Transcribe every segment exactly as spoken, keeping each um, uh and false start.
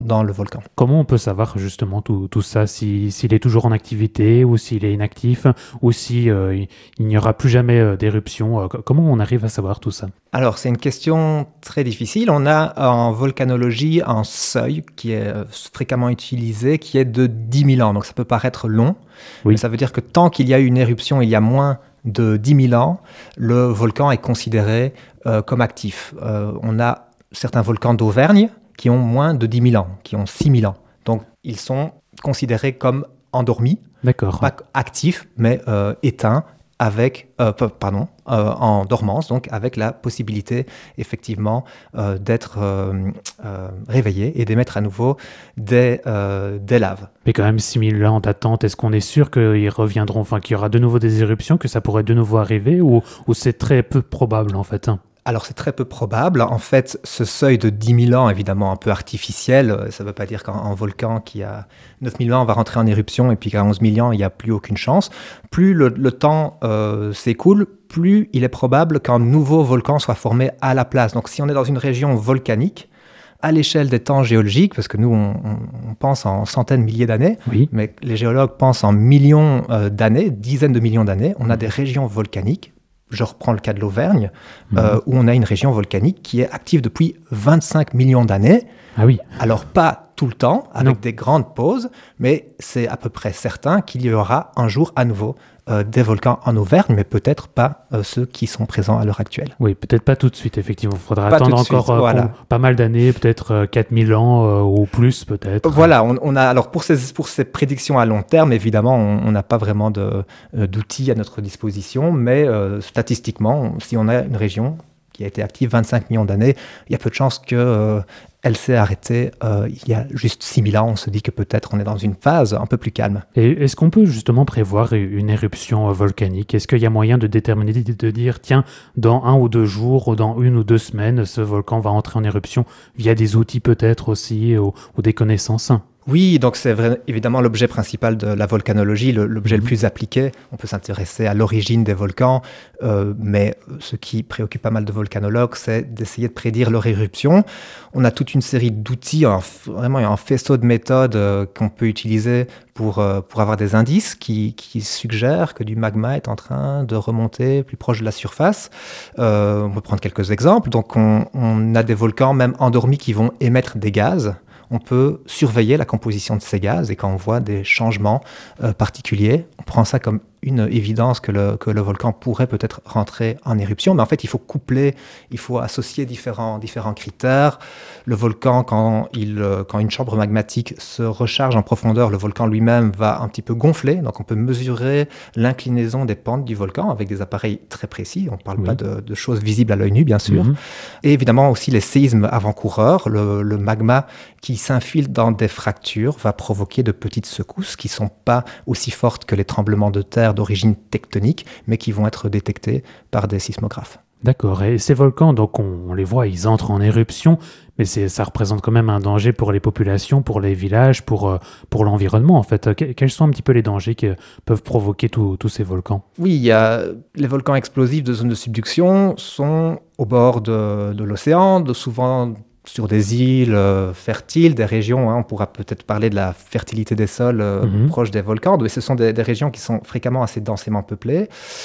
dans le volcan. Comment on peut savoir justement tout, tout ça, si, s'il est toujours en activité ou s'il est inactif ou si euh, il, il n'y aura plus jamais euh, d'éruption? euh, Comment on arrive à savoir tout ça? Alors, c'est une question très difficile. On a en volcanologie un seuil qui est fréquemment utilisé, qui est de dix mille ans. Donc, ça peut paraître long, Oui. mais ça veut dire que tant qu'il y a eu une éruption il y a moins de dix mille ans, le volcan est considéré euh, comme actif. Euh, on a certains volcans d'Auvergne qui ont moins de dix mille ans, qui ont six mille ans. Donc, ils sont considérés comme endormis, D'accord. pas actifs, mais euh, éteints, avec, euh, pardon, euh, en dormance, donc avec la possibilité, effectivement, euh, d'être euh, euh, réveillés et d'émettre à nouveau des, euh, des laves. Mais quand même, six mille ans d'attente, est-ce qu'on est sûr qu'ils reviendront, enfin qu'il y aura de nouveau des éruptions, que ça pourrait de nouveau arriver, ou, ou c'est très peu probable en fait? Alors, c'est très peu probable. En fait, ce seuil de dix mille ans, évidemment un peu artificiel, ça ne veut pas dire qu'un volcan qui a neuf mille ans va rentrer en éruption et puis qu'à onze mille ans, il n'y a plus aucune chance. Plus le, le temps euh, s'écoule, plus il est probable qu'un nouveau volcan soit formé à la place. Donc, si on est dans une région volcanique, à l'échelle des temps géologiques, parce que nous, on, on pense en centaines, milliers d'années, Oui. mais les géologues pensent en millions euh, d'années, dizaines de millions d'années, on a des régions volcaniques. Je reprends le cas de l'Auvergne, mmh. euh, où on a une région volcanique qui est active depuis vingt-cinq millions d'années. Ah oui. Alors, pas tout le temps, avec Non. des grandes pauses, mais c'est à peu près certain qu'il y aura un jour à nouveau euh, des volcans en Auvergne, mais peut-être pas euh, ceux qui sont présents à l'heure actuelle. Oui, peut-être pas tout de suite, effectivement. Il faudra Pas attendre tout de encore suite, euh, voilà. pour pas mal d'années, peut-être euh, quatre mille ans euh, ou plus, peut-être. Voilà, on, on a, alors pour ces, pour ces prédictions à long terme, évidemment, on n'a pas vraiment de, euh, d'outils à notre disposition, mais euh, statistiquement, si on a une région qui a été active vingt-cinq millions d'années, il y a peu de chances que euh, elle s'est arrêtée euh, il y a juste six mille ans. On se dit que peut-être on est dans une phase un peu plus calme. Et est-ce qu'on peut justement prévoir une éruption volcanique? Est-ce qu'il y a moyen de déterminer, de dire, tiens, dans un ou deux jours, ou dans une ou deux semaines, ce volcan va entrer en éruption via des outils peut-être aussi, ou, ou des connaissances? Oui, donc c'est vrai, évidemment l'objet principal de la volcanologie, le, l'objet mmh. le plus appliqué. On peut s'intéresser à l'origine des volcans, euh, mais ce qui préoccupe pas mal de volcanologues, c'est d'essayer de prédire leur éruption. On a toute une série d'outils, un, vraiment un faisceau de méthodes euh, qu'on peut utiliser pour, euh, pour avoir des indices qui, qui suggèrent que du magma est en train de remonter plus proche de la surface. Euh, on peut prendre quelques exemples. Donc on, on a des volcans même endormis qui vont émettre des gaz. On peut surveiller la composition de ces gaz et quand on voit des changements euh, particuliers, on prend ça comme une évidence que le, que le volcan pourrait peut-être rentrer en éruption. Mais en fait, il faut coupler, il faut associer différents, différents critères. Le volcan, quand, il, quand une chambre magmatique se recharge en profondeur, le volcan lui-même va un petit peu gonfler. Donc, on peut mesurer l'inclinaison des pentes du volcan avec des appareils très précis. On ne parle oui. pas de, de choses visibles à l'œil nu, bien sûr. Mm-hmm. Et évidemment aussi les séismes avant-coureurs. Le, le magma qui s'infile dans des fractures va provoquer de petites secousses qui ne sont pas aussi fortes que les tremblements de terre d'origine tectonique, mais qui vont être détectés par des sismographes. D'accord. Et ces volcans, donc on, on les voit, ils entrent en éruption, mais c'est, ça représente quand même un danger pour les populations, pour les villages, pour, euh, pour l'environnement, en fait. Que, quels sont un petit peu les dangers qui peuvent provoquer tous ces volcans? Oui, il y a, les volcans explosifs de zone de subduction sont au bord de, de l'océan, de souvent sur des îles euh, fertiles, des régions, hein, on pourra peut-être parler de la fertilité des sols euh, mm-hmm. proches des volcans, mais ce sont des, des régions qui sont fréquemment assez densément peuplées.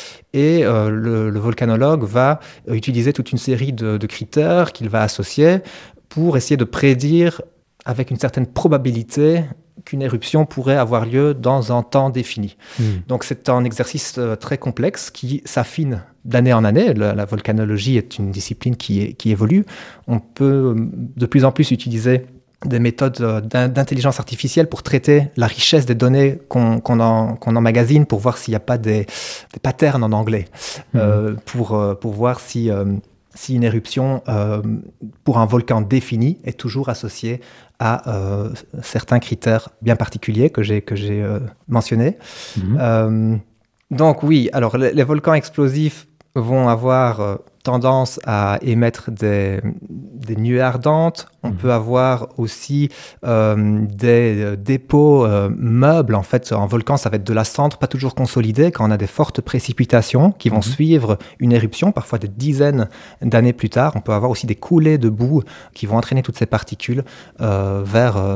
Et euh, le, le volcanologue va utiliser toute une série de, de critères qu'il va associer pour essayer de prédire avec une certaine probabilité qu'une éruption pourrait avoir lieu dans un temps défini. Mmh. Donc c'est un exercice euh, très complexe qui s'affine d'année en année. La, la volcanologie est une discipline qui, est, qui évolue. On peut de plus en plus utiliser des méthodes d'intelligence artificielle pour traiter la richesse des données qu'on, qu'on, en, qu'on emmagasine pour voir s'il n'y a pas des, des patterns en anglais, mmh. euh, pour, pour voir si... Euh, si une éruption euh, pour un volcan défini est toujours associée à euh, certains critères bien particuliers que j'ai, que j'ai euh, mentionnés. Mmh. Euh, donc oui, alors les, les volcans explosifs vont avoir euh, tendance à émettre des, des nuées ardentes. On mmh. peut avoir aussi euh, des euh, dépôts euh, meubles. En fait, un volcan, ça va être de la cendre, pas toujours consolidée. Quand on a des fortes précipitations qui vont mmh. suivre une éruption, parfois des dizaines d'années plus tard, on peut avoir aussi des coulées de boue qui vont entraîner toutes ces particules euh, vers, euh,